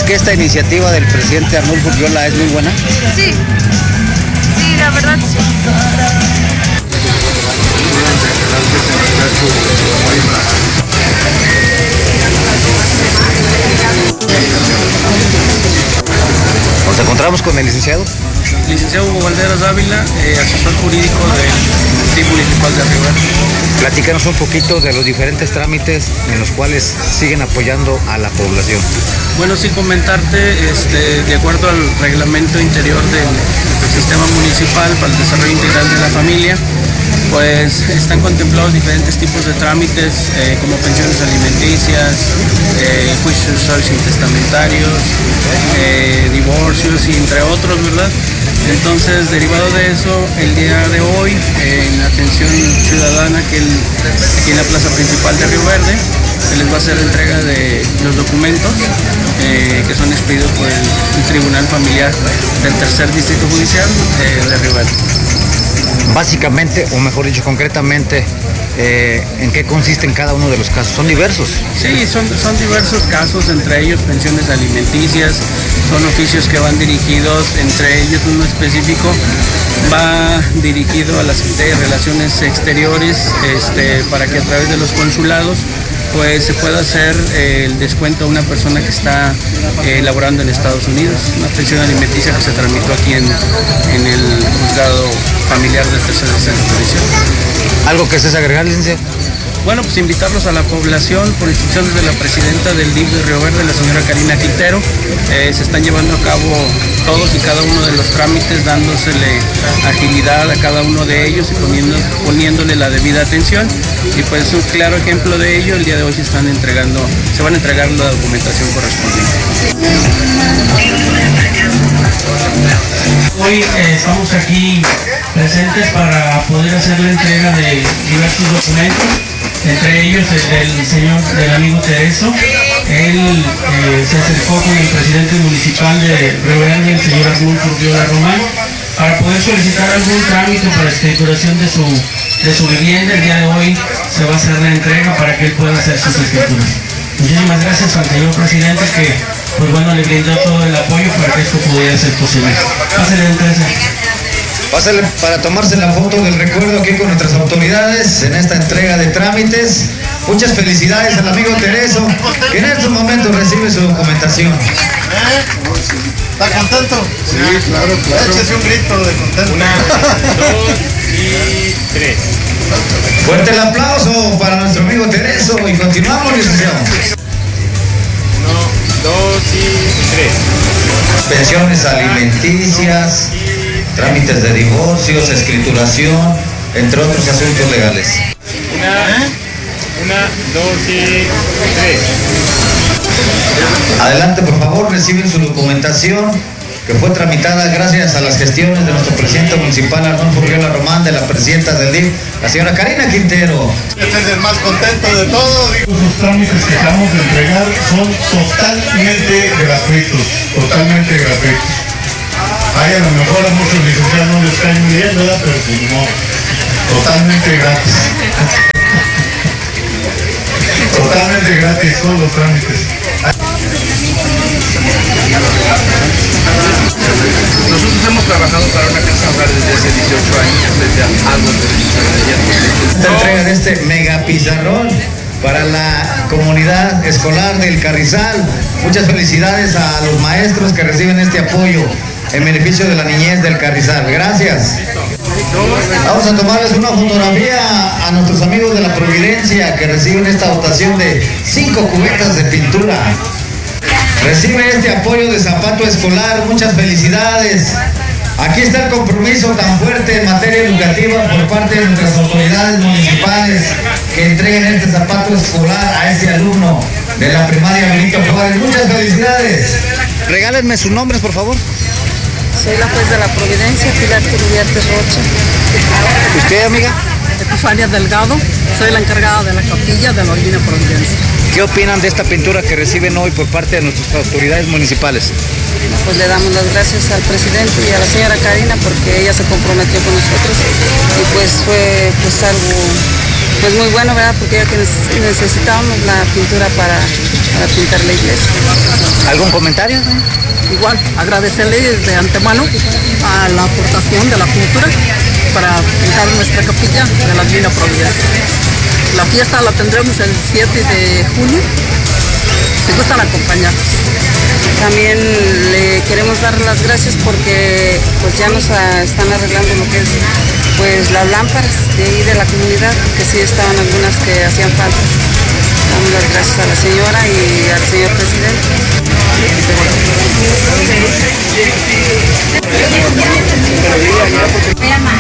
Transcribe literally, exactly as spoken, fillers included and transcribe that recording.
que esta iniciativa del presidente Arnulfo Urquiola es muy buena? Sí, sí, la verdad sí. Nos encontramos con el licenciado. Licenciado Hugo Valderas Ávila, eh, asesor jurídico del Distrito Municipal de Río Verde. Platícanos un poquito de los diferentes trámites en los cuales siguen apoyando a la población. Bueno, sí comentarte, este, de acuerdo al reglamento interior del, del sistema municipal para el desarrollo integral de la familia, pues están contemplados diferentes tipos de trámites eh, como pensiones alimenticias, eh, juicios socios intestamentarios, eh, divorcios y entre otros, ¿verdad? Entonces, derivado de eso, el día de hoy, eh, en atención ciudadana que el, aquí en la plaza principal de Río Verde, se les va a hacer entrega de los documentos eh, que son expedidos por el, el Tribunal Familiar del Tercer Distrito Judicial eh, de Río Verde. Básicamente, o mejor dicho, concretamente, eh, ¿en qué consisten cada uno de los casos? ¿Son diversos? Sí, son, son diversos casos, entre ellos pensiones alimenticias, son oficios que van dirigidos, entre ellos uno específico va dirigido a la Secretaría de Relaciones Exteriores este, para que a través de los consulados pues se pueda hacer eh, el descuento a una persona que está eh, laborando en Estados Unidos, una pensión alimenticia que se tramitó aquí en, en el juzgado familiar del tercer distrito judicial. ¿Algo que estés agregar, licenciado? Bueno, pues invitarlos a la población por instrucciones de la presidenta del D I F de Río Verde, la señora Karina Quintero. Eh, se están llevando a cabo todos y cada uno de los trámites, dándosele agilidad a cada uno de ellos y poniendo, poniéndole la debida atención. Y pues un claro ejemplo de ello, el día de hoy se están entregando, se van a entregar la documentación correspondiente. Hoy eh, estamos aquí presentes para poder hacer la entrega de diversos documentos, entre ellos el del señor, del amigo Tereso. Él eh, se acercó con el presidente municipal de Río Verde, el señor Arnulfo Urquiola Román, para poder solicitar algún trámite para escrituración de su, de su vivienda. El día de hoy se va a hacer la entrega para que él pueda hacer sus escrituras. Muchísimas gracias al señor presidente que, pues bueno, le brindó todo el apoyo para que esto pudiera ser posible. Pásenle entonces. Pásale para tomarse la foto del recuerdo aquí con nuestras autoridades en esta entrega de trámites. Muchas felicidades al amigo Tereso, que en estos momentos recibe su documentación. ¿Está contento? Sí, claro, claro. Échese un grito de contento. Una, dos y tres. Fuerte el aplauso para nuestro amigo Tereso y continuamos, licenciado. Uno, dos y tres. Pensiones alimenticias, trámites de divorcios, escrituración, entre otros asuntos legales. Una, una, dos y tres. Adelante, por favor, reciben su documentación que fue tramitada gracias a las gestiones de nuestro presidente municipal Arnulfo Urquiola Román, de la presidenta del D I F, la señora Karina Quintero. Este es el más contento de todos. Los trámites que acabamos de entregar son totalmente gratuitos, totalmente gratuitos. Ahí a lo mejor a muchos licenciados no les caen muy bien, ¿verdad? Pero pues no, totalmente gratis. Totalmente gratis todos los trámites. Nosotros hemos trabajado para una casa hogar desde hace dieciocho años, desde algo de Esta entrega de este mega pizarrón para la comunidad escolar del Carrizal. Muchas felicidades a los maestros que reciben este apoyo en beneficio de la niñez del Carrizal. Gracias. Vamos a tomarles una fotografía a nuestros amigos de la Providencia que reciben esta dotación de cinco cubetas de pintura. Recibe este apoyo de zapato escolar. Muchas felicidades. Aquí está el compromiso tan fuerte en materia educativa por parte de nuestras autoridades municipales que entreguen este zapato escolar a este alumno de la primaria Benito Juárez. Muchas felicidades. Regálenme sus nombres, por favor. Soy la juez de la Providencia, Pilar Turubiarte Rocha. ¿Usted, amiga? Epifania Delgado, soy la encargada de la capilla de la Divina Providencia. ¿Qué opinan de esta pintura que reciben hoy por parte de nuestras autoridades municipales? Pues le damos las gracias al presidente y a la señora Karina porque ella se comprometió con nosotros y pues fue pues algo pues muy bueno, ¿verdad? Porque ya que necesitábamos la pintura para, para pintar la iglesia. ¿Algún comentario? Igual, agradecerle de antemano a la aportación de la pintura para pintar nuestra capilla de la Divina Providencia. La fiesta la tendremos el siete de junio, si gustan acompañarnos. También le queremos dar las gracias porque pues ya nos a, están arreglando lo que es pues las lámparas de ahí de la comunidad, que sí estaban algunas que hacían falta. Damos las gracias a la señora y al señor presidente.